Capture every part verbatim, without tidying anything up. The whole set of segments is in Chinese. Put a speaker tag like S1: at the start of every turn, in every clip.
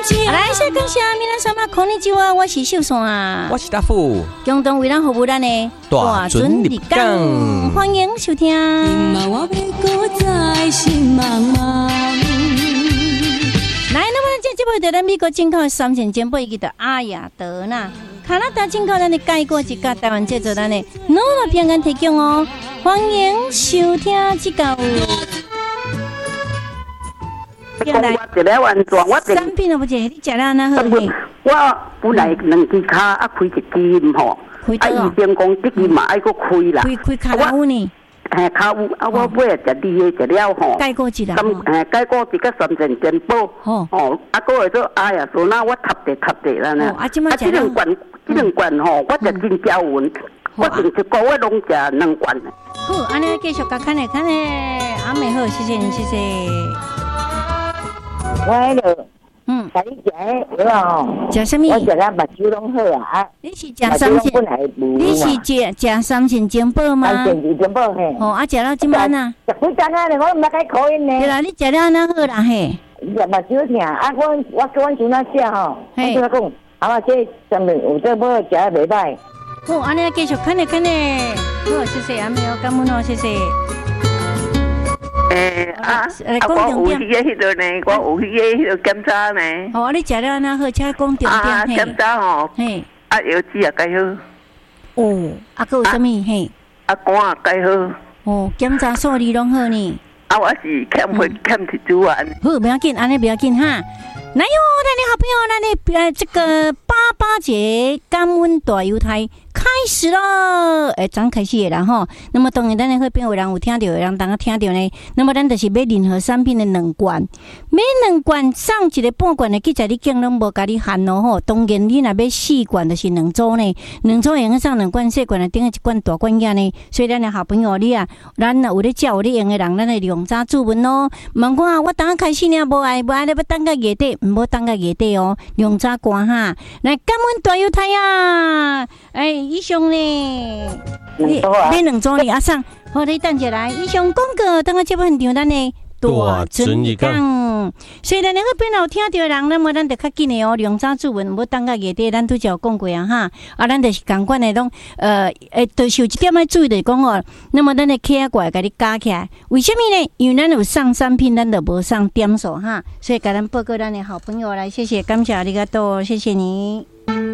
S1: 来，谢感谢皆さんこんにちは，我是秀山，
S2: 我是大富，
S1: 共同为咱服务咱的
S2: 大准立港，
S1: 欢迎收听。来，那么这节目在咱美国进口的三千件贝记的阿雅德纳，加拿大进口咱的盖果一家，台湾制作咱的诺乐平安提供哦，欢迎收听这个。
S3: 我一了完全，我
S1: 产品都不是，你食了哪好嘿？
S3: 我本来两支卡啊开一支吼，啊医生讲这支嘛爱搁开啦，
S1: 开开卡拉有呢？
S3: 嘿，卡有啊，我买啊食你的食了吼，
S1: 改过一啦，
S3: 咁嘿改过一个三千元宝，哦，啊搁会做哎呀，说那我ทับ地ทับ地啦呢，
S1: 啊，这
S3: 两罐这两罐吼，我食真交运，我整一个月拢食两罐。
S1: 好，安尼继续甲看咧看咧，阿美好，谢谢你，谢谢。
S4: 我迄个，
S1: 嗯，
S4: 甲你食迄个吼，
S1: 食什么？
S4: 我食了目睭拢好啊。
S1: 你是食三千？你是食食三千金宝吗？
S4: 三千金宝嘿。
S1: 哦，啊，食了今晚啊？
S4: 食几餐啊？我毋捌解口音呢。
S1: 对啦，你食了哪好啦嘿？
S4: 食目睭疼啊！我我跟阮孙仔食吼，我跟他讲，啊，这上面有这要食得袂歹。
S1: 好，安尼继续看咧看咧。好，谢谢阿妹哦，感恩哦，谢谢。
S3: 诶啊！啊，我有去个迄个呢，我有去个迄个检查呢。
S1: 哦，你食了哪好？请讲重点嘿。
S3: 啊，检查吼，嘿，啊，药剂也介好。
S1: 哦，啊，佮有啥物嘿？
S3: 啊，肝也介好。
S1: 哦，检查数字拢好呢。
S3: 啊，我是欠血欠铁珠啊。
S1: 好，不要紧，安尼不要紧哈。来哟，咱的好朋友，咱的呃这个八八节感恩大犹太开始了，诶，刚开始的啦吼。那么当然，咱的会边有人有听到，有人当个听到呢。那么咱就是买任何产品的两罐，买两罐送一个半罐的，记在你经拢无甲你限咯吼。当然，你若买四罐就是两组呢，两组用送两罐，细罐的顶一罐大罐仔呢。所以咱的好朋友你啊，咱若有咧照有咧用的人，咱的用早注文咯。问看我当开始呢，无爱无爱咧，要等到月底。唔好等到月底哦，用早关哈。来，感恩大犹太啊！哎，以上呢，你买两组呢，阿送，好，你等下来。以上广告，等下节目现场咱呢大准一讲。所以咱那个边有听到的人，那么咱就较紧的哦，用早注文，唔好等到月底，咱拄则有讲过啊哈。啊，咱就是共款的拢，呃，诶，就是有一点要注意的讲哦。那么咱的K R过来，甲你加起来，为什么呢？因为咱有送产品，咱就无送点数哈。所以甲咱报告咱的好朋友来，谢谢，感谢你个多，谢谢你。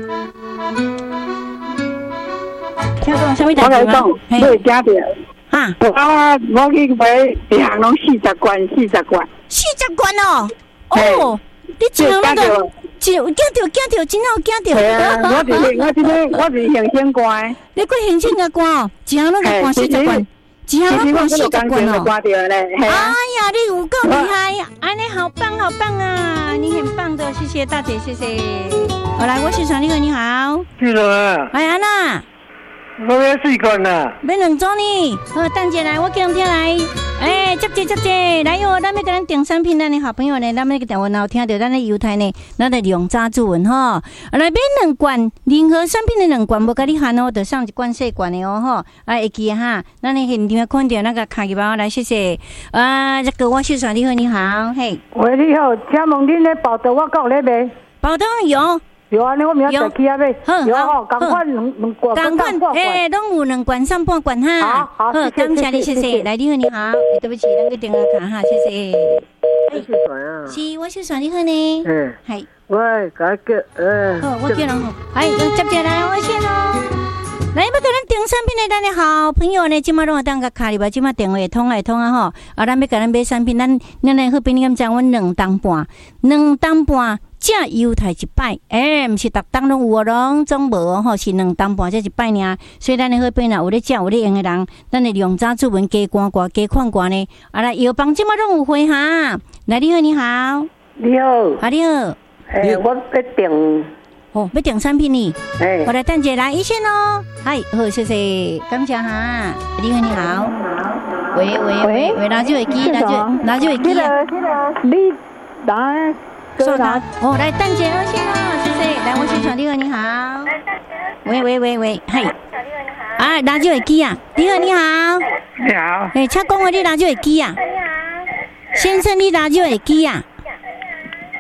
S1: 听讲什么代志吗？
S4: 对，家的。
S1: 哈，
S4: 啊，我去买一项拢四十罐，四十罐，
S1: 四十罐哦，哦，你一项那个，就惊到惊到，真好惊到。
S4: 系啊，我是我这个我是行先罐，
S1: 你过行先个罐哦，一项那个罐四十罐，一项那个罐四十罐哦。哎呀，你有够厉害呀！哎，你好棒好棒啊，你很棒的，谢谢大姐，谢谢。好来，我是传你好，你好。
S5: 是了。
S1: 哎安娜。
S5: 我要四罐啦，
S1: 买两组呢。好，等下来，我叫人听来。哎，接接接接，来哟！咱要跟咱订产品，咱的好朋友呢，咱要电话然后听到咱的犹太呢，咱得用早注文吼。来买两罐，任何产品的两罐，无甲你限哦，就送一罐细罐的哦吼。啊，会记哈，咱的现场看到那个卡机包来，谢谢。啊，这个我是传你好，你好，嘿。
S4: 喂，你好，请问恁的包豆我够咧卖？
S1: 包豆有。
S4: 有啊，你我明仔载去啊买。有哦，共款两两罐，
S1: 共款，诶，拢有两罐上半罐哈。
S4: 好，好，
S1: 感谢你，谢谢。来，你好，你好，对不起，咱个电话卡哈，谢谢。
S5: 我是谁啊？
S1: 是，我是传你好呢。
S5: 嗯，
S1: 系。
S5: 喂，甲叫，诶。
S1: 好，我叫人好。哎，接接来，我先咯。来，要给咱订产品的咱的好朋友呢，今麦拢有当个卡里吧，今麦电话会通会通啊吼。啊，咱要给咱买产品，咱咱来好便你咁讲，阮两担半，两担半。这犹太一摆，诶、欸，毋是逐当拢有哦，拢总无哦，吼，是两担半这一摆尔。所以咱的好边啦，有咧食有咧用的人，咱的用早注文加关关加看关呢。啊来，药房即马拢有会哈。来，你好，你好，
S4: 你好，
S1: 啊你好，
S4: 诶，我要订，
S1: 哦，要订产品呢。
S4: 诶，
S1: 我来等者来一线哦。嗨，好，谢谢，感谢哈。你好，你好，喂喂喂喂，拿住耳机，拿住拿住耳机啊。
S4: 你打。
S1: 说他哦，来蛋姐二线哦，谢谢。来，我先传你好，你好。喂喂喂喂，嗨。啊，拿住耳机啊，你好，你好。
S5: 你好。
S1: 哎，请讲话，你拿住耳机啊。先生，你拿住耳机啊。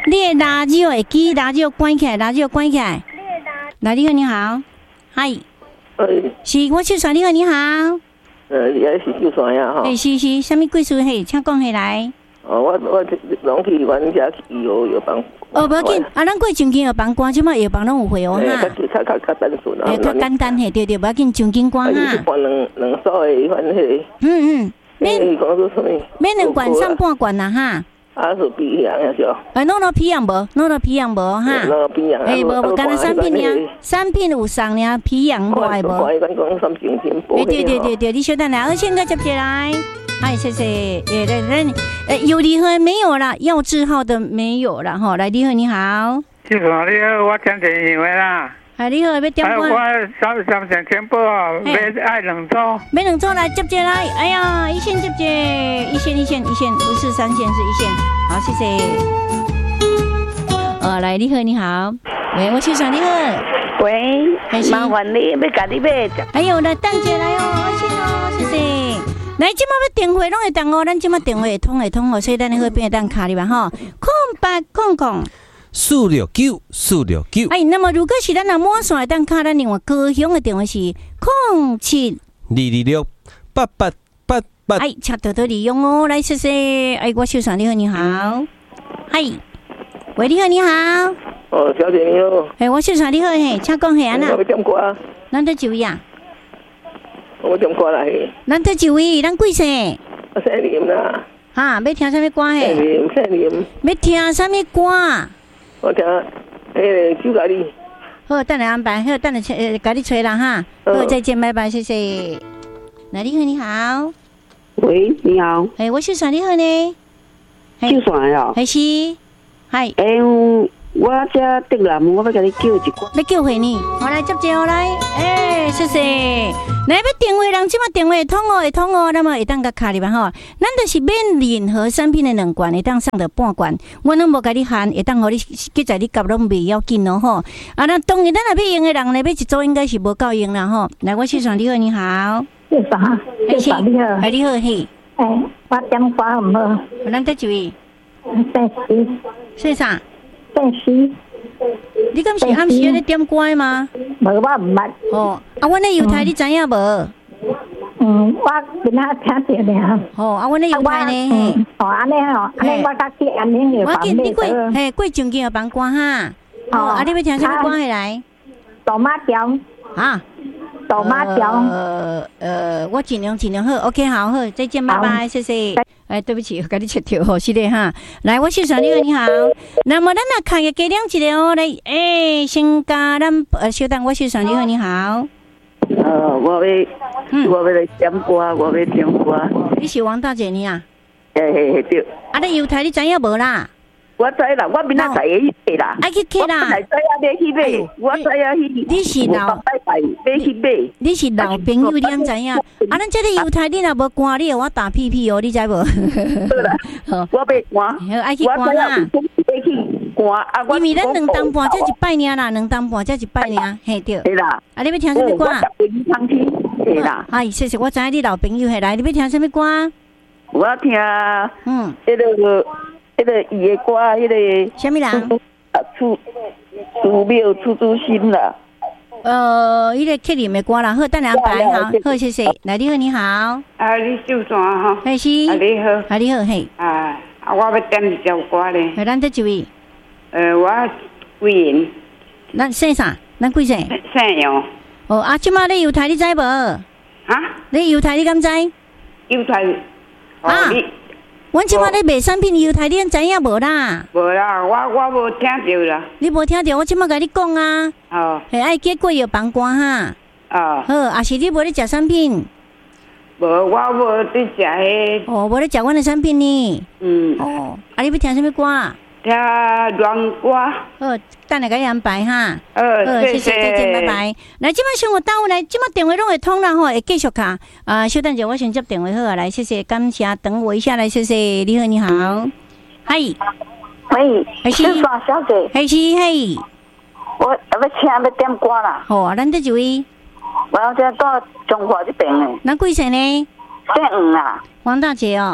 S1: 你的垃圾会记，垃圾关起来，垃圾关起来。来，你好，你好，嗨，
S4: 呃，
S1: 是我秀传，你好，你好，
S4: 呃，也是秀传呀哈。
S1: 诶，是是，什么贵事嘿？请讲起来。
S4: 哦，我我拢去阮遮去有有帮。
S1: 哦，无要紧，啊，咱过上京药房关，即马药房拢有会哦哈。
S4: 较较较较单纯啊。
S1: 诶，较简单嘿，对对，无要紧，上京关哈。
S4: 关两两所的款迄。
S1: 嗯嗯。
S4: 免讲说什么？
S1: 免两罐上半罐啦哈。
S4: 啊，是鼻炎呀是哦。
S1: 哎，弄到鼻炎无？弄到鼻炎无哈？
S4: 弄到鼻炎。
S1: 哎，无无，干那产品尔，产品有送尔，鼻炎无爱无？
S4: 哎，
S1: 对对对对，你稍等来，我先个接起来。哎，谢谢，也来来，呃，有离合没有啦？药字号的没有了哈。来，离合你好。
S5: 谢谢你好，我讲电话啦。
S1: 哎，你好，要点歌？
S5: 我三三成全部要爱两组。
S1: 要两组来接接来，哎呀，一线接接，一线一线一线，不是三线是一线。好，谢谢。呃，来，你好，你好，喂，我是爽，你好。
S3: 喂，麻烦你要甲你买。
S1: 哎呦，来等姐来哦，谢哦，谢谢。来，即马要电话拢会当哦，咱即马电话会通会通哦，所以咱好变当卡里吧吼，空八空空
S2: 四六九四六九。
S1: 哎，那么如果是咱若满线会当卡，咱另外高雄的电话是空七
S2: 二二六八八八八。
S1: 哎，请多多利用哦，来谢谢。哎，我秀爽你好，你好，嗨，喂，你好，你好。
S4: 哦，小姐你好。
S1: 哎，我秀爽你好嘿，请讲嘿安那。
S4: 我点歌。
S1: 咱得几位啊？
S4: 我点歌来。
S1: 咱得几位？咱几岁？
S4: 我姓林啦。
S1: 哈，要听什么歌嘿？
S4: 姓林，姓林。
S1: 要听什么歌？
S4: 我听迄个酒咖喱。
S1: 好，等下安排，好，等下呃，甲你吹啦哈。好，再见，拜拜，谢谢。来，你好，你好。
S3: 喂，你好。
S1: 哎，我秀爽，你好呢。
S3: 秀爽呀。
S1: 还是，嗨。
S3: 哎，我这德南，我要甲你叫一歌。
S1: 你叫回你，我来接接我来。哎，谢谢。来，要电话人，即马电话会通哦，会通哦，那么会当甲卡里吧吼。咱就是免任何产品的两罐，会当上到半罐，我拢无甲你限，会当互你记在你夹拢袂要紧哦吼。啊，那当然咱若要用的人咧，要一组应该是无够用啦吼。来，我秀爽，你好，你好。
S6: 秀爽，秀爽你好。
S1: 哎，你好嘿。
S6: 哎，我点歌好唔好？
S1: 咱得一位。
S6: 姓徐。
S1: 姓啥？
S6: 姓徐。
S1: 你敢是暗时咧点歌吗？
S6: 无，我唔捌。
S1: 哦，啊，阮咧犹太你知影无？
S6: 嗯，我今仔听着尔。
S1: 哦，啊，阮咧犹太呢。
S6: 哦，安尼哦，安尼我甲去安宁药房买。
S1: 你过，嘿，过上京药房歌哈。哦，啊，你要听什么歌起来？
S6: 豆麻条。
S1: 啊。
S6: 豆麻条。
S1: 呃呃，我尽量尽量好 ，OK， 好好，再见，拜拜，谢谢。哎，对不起，我给你切掉，好是的哈。来，我秀爽你好，你好。那么咱来看个加两一个哦，来，哎，先加咱呃，稍等，我秀爽你好，你好。
S3: 呃，我要，嗯，我要来点歌，我要点歌。
S1: 你是王大姐你啊？
S3: 嘿嘿嘿，对。
S1: 啊，你犹太你知影无啦？
S3: 我知啦，我明仔载会去买啦。
S1: 爱去去啦。
S3: 我本来知影要去买，我知影去。
S1: 你是老
S3: 拜拜，要去买。
S1: 你是老朋友，你敢知影？啊，咱这个犹太你若无歌，你互我打屁屁哦，你知无？
S3: 好啦，我要歌，
S1: 爱去歌啦。
S3: 要去歌啊！
S1: 因为咱两当半才一摆尔啦，两当半才一摆尔，嘿对。
S3: 对啦。
S1: 啊，你要听什么歌？
S3: 对啦。
S1: 哎，谢谢，我知影你老朋友系来，你要听什么歌？
S3: 我要听，嗯，迄个。迄个伊的歌，迄个
S1: 什么人？
S3: 啊，出出庙出出心啦。
S1: 呃，迄个克林的歌啦，好，等下安排哈，好，谢谢。来，你好，你好。
S5: 啊，你秀爽哈。
S1: 还是。
S5: 啊，你好。
S1: 啊，你好，嘿。
S5: 啊，啊，我要点一首歌咧。
S1: 系咱得一位。
S5: 呃，我贵人。
S1: 咱姓啥？咱几岁？
S5: 姓杨。
S1: 哦，啊，即马你犹太你知无？
S5: 啊？
S1: 你犹太你敢知？
S5: 犹太。
S1: 啊。阮即摆咧卖产品，犹太你知影无啦？
S5: 无啦，我我无听着啦。
S1: 你无听着，我即摆甲你讲啊。
S5: 哦。
S1: 系爱过过药房歌哈。
S5: 哦。
S1: 好，啊是你无咧食产品？
S5: 无，我无伫食迄。
S1: 哦，无咧食阮的产品呢。
S5: 嗯。
S1: 哦，啊你要听什么歌？
S5: 听乱歌。
S1: 好，等下甲你安排哈。
S5: 呃，
S1: 好，谢谢，再见，拜拜。来，即摆生活单位来，即摆电话拢会通啦吼，会继续卡。啊，稍等者，我先接电话好啊。来，谢谢，感谢，等我一下来，谢谢。你好，你好，嗨，
S6: 喂，
S1: 秀
S6: 爽小姐，
S1: 还是嘿，
S6: 我要请要点歌啦。
S1: 好啊，咱得一位。
S6: 我要在到中华这边诶。
S1: 咱几岁呢？
S6: 姓黄啦。
S1: 王大姐哦。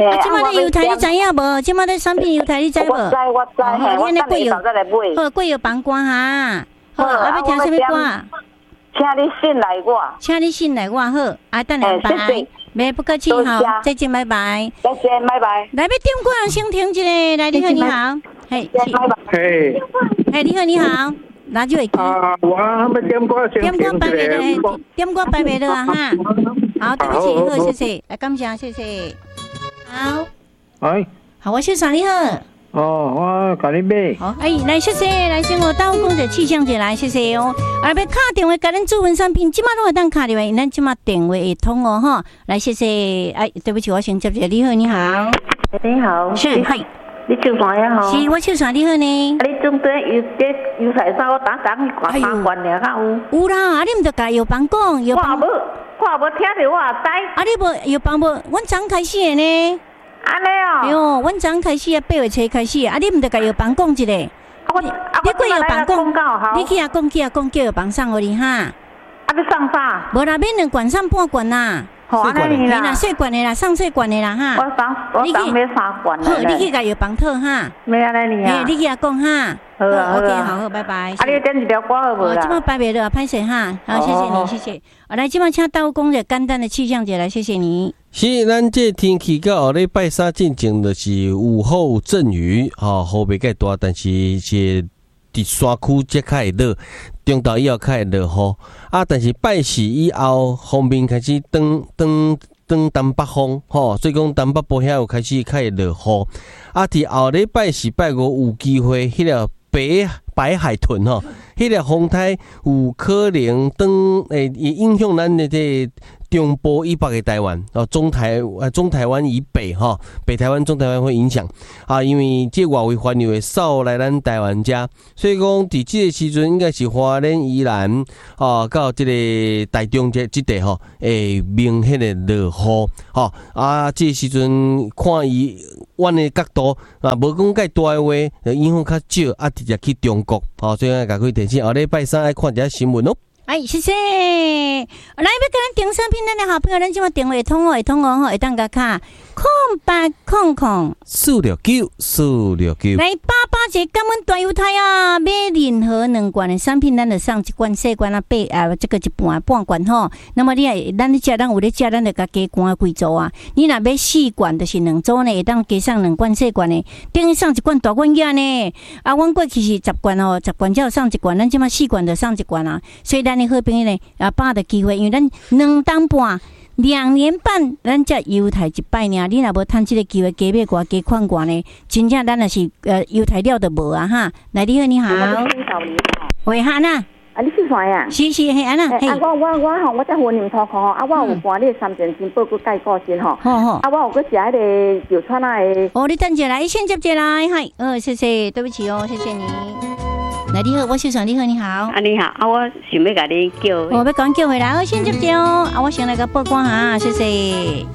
S1: 啊，即马咧油台你知影无？即马咧产品油台你知无？
S4: 我知我知，嘿，我等你早再来买。
S1: 好，贵有帮歌哈。好，啊要听什么歌？
S4: 请你信来我。
S1: 请你信来我好，啊等下拜。没不客气好，再见拜拜。
S4: 再见拜拜。
S1: 来要点歌先停一下，来你好你好，嘿，
S5: 嘿，
S1: 嘿你好你好，拿就会记。
S5: 啊，我要點歌先
S1: 點歌拜拜了，點歌拜拜了啊哈。好，對不起，好謝謝，來感謝謝謝。好，
S5: 哎，
S1: 好，我小嫂你好。
S5: 哦，我甲你買。
S1: 好，哎，来謝謝，來先我到講者氣象者來謝謝哦。啊，要卡電話甲咱主文產品，即馬都會當卡電話，咱即馬電話會通哦哈。來謝謝，哎，對不起，我先接者，你好你好。
S4: 你好。
S1: 是，係。
S4: 你唱啥呀？吼，
S1: 是我唱啥？你好呢？
S4: 啊，你总对油这油菜沙我打打去挂三罐了，敢有？
S1: 有啦，啊，你唔着甲药房讲，药房。
S4: 我无，我无听着我知。
S1: 啊，你无药房无？阮昨开始的呢。
S4: 安尼哦。
S1: 哟，阮昨开始啊，八月初开始啊，你唔着甲药房讲一个。
S4: 啊，我啊，
S1: 你过药房
S4: 讲，
S1: 你去啊讲去啊讲，叫药房送互你哈。
S4: 啊，你送啥？
S1: 无啦，免两罐，送半罐啦。
S4: 好，安尼
S1: 啦，细罐的啦，上细罐的啦哈。
S4: 我送，我送要三罐。
S1: 好，你去甲药房套哈。
S4: 没安尼啊。
S1: 你去啊讲哈。
S4: 好啊
S1: ，OK， 好好，拜拜。
S4: 啊，你点一条歌好无啦？
S1: 即马拜拜了，歹势哈。好，谢谢你，谢谢。好，来，即马请到讲者简单的气象节来，谢谢你。
S2: 是，咱这天气到后礼拜三进前就是午后阵雨，吼，雨袂介大，但是是伫山区则较会落，中昼以后较会落雨。啊，但是拜四以后，方面开始转转转东北风，吼，所以讲东北部遐有开始较会落雨。啊，伫后礼拜四、拜五有机会，迄个北白海豚吼，迄个风台有可能当诶，会影响咱的这中部以北的台湾，哦，中台呃中台湾以北哈，北台湾、中台湾会影响啊，因为这外围环流会扫来咱台湾遮，所以讲伫这个时阵应该是花莲、宜兰啊，到这个台中这这地吼，会明显的落雨，吼啊，这个时阵看伊阮的角度啊，无讲介大的话，影響較少啊，直接去中國，吼，所以我甲佢提醒，後禮拜三愛看一下新聞哦。
S1: 哎，謝謝。來，要跟咱訂商品，咱的好朋友，咱即馬電話會通哦，會通哦，吼，會當甲卡空八空空
S2: 四六九四六九。
S1: 來，八八節感恩大油台啊，買任何兩罐的商品，咱就送一罐細罐啊，八啊，這個一半半罐吼。那麼你係咱咧食，咱有咧食，咱就甲加罐幾組啊。你若買四罐，就是兩組呢，會當加送兩罐細罐的，等於送一罐大罐嘢呢。啊，阮過去是十罐哦，十罐才有送一罐，咱即馬四罐就送一罐啊。所以咱的好朋友呢，啊，把握機會，因為咱兩當半。兩年半，咱才油台一擺呢，你若無趁這個機會加買寡加款寡呢，真正咱也是呃油台料都無啊哈。來，你好，你好。喂，哈娜。
S4: 啊，你是啥呀？
S1: 是是，嘿，安娜。
S4: 啊，我我我吼，我在婚姻托靠吼，啊，我有搬你三件金报过介绍先吼。
S1: 好好。
S4: 啊，我有去食迄个九川啊的。
S1: 哦，你等一下來，先接一來，嗨，呃，謝謝，對不起哦，謝謝你。來，你好，我小常，你好，你好。
S7: 啊，你好，啊，我想要甲你叫。
S1: 我要講叫回來，我先接一哦，啊，我先來個報關哈，謝謝。